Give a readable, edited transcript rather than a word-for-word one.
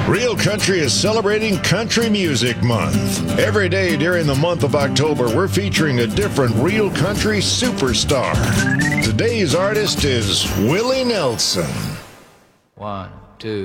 Real Country is celebrating Country Music Month. Every day during the month of October, we're featuring a different Real Country superstar. Today's artist is Willie Nelson. 1